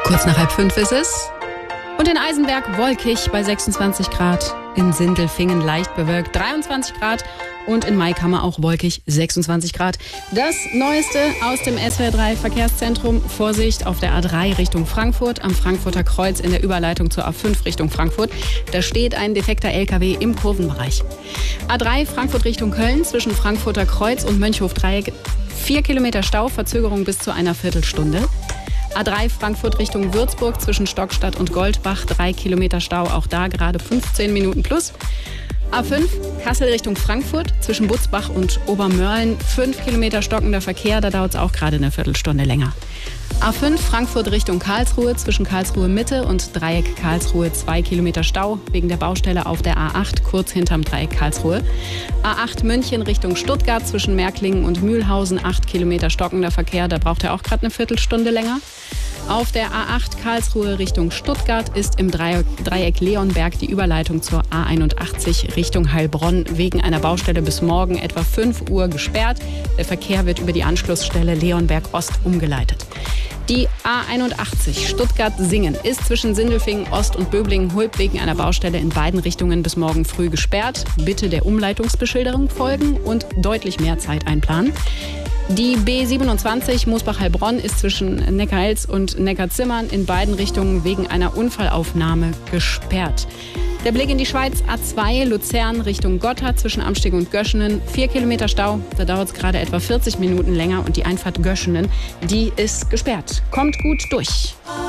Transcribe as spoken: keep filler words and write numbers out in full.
Kurz nach halb fünf ist es. Und in Eisenberg wolkig bei sechsundzwanzig Grad. In Sindelfingen leicht bewölkt dreiundzwanzig Grad. Und in Maikammer auch wolkig sechsundzwanzig Grad. Das Neueste aus dem S W R drei Verkehrszentrum. Vorsicht auf der A drei Richtung Frankfurt. Am Frankfurter Kreuz in der Überleitung zur A fünf Richtung Frankfurt. Da steht ein defekter L K W im Kurvenbereich. A drei Frankfurt Richtung Köln zwischen Frankfurter Kreuz und Mönchhof-Dreieck. Vier Kilometer Stau, Verzögerung bis zu einer Viertelstunde. A drei Frankfurt Richtung Würzburg zwischen Stockstadt und Goldbach. Drei Kilometer Stau, auch da gerade fünfzehn Minuten plus. A fünf Kassel Richtung Frankfurt zwischen Butzbach und Obermörlen. Fünf Kilometer stockender Verkehr, da dauert es auch gerade eine Viertelstunde länger. A fünf Frankfurt Richtung Karlsruhe zwischen Karlsruhe Mitte und Dreieck Karlsruhe. Zwei Kilometer Stau wegen der Baustelle auf der A acht kurz hinterm Dreieck Karlsruhe. A acht München Richtung Stuttgart zwischen Märklingen und Mühlhausen. Acht Kilometer stockender Verkehr, da braucht er auch gerade eine Viertelstunde länger. Auf der A acht Karlsruhe Richtung Stuttgart ist im Dreieck Leonberg die Überleitung zur A einundachtzig Richtung Heilbronn wegen einer Baustelle bis morgen etwa fünf Uhr gesperrt. Der Verkehr wird über die Anschlussstelle Leonberg Ost umgeleitet. Die A einundachtzig Stuttgart-Singen ist zwischen Sindelfingen Ost und Böblingen-Hulb wegen einer Baustelle in beiden Richtungen bis morgen früh gesperrt. Bitte der Umleitungsbeschilderung folgen und deutlich mehr Zeit einplanen. Die B siebenundzwanzig Moosbach-Heilbronn ist zwischen Neckarelz und Neckarzimmern in beiden Richtungen wegen einer Unfallaufnahme gesperrt. Der Blick in die Schweiz, A zwei Luzern Richtung Gotthard zwischen Amsteg und Göschenen. Vier Kilometer Stau, da dauert es gerade etwa vierzig Minuten länger und die Einfahrt Göschenen, die ist gesperrt. Kommt gut durch.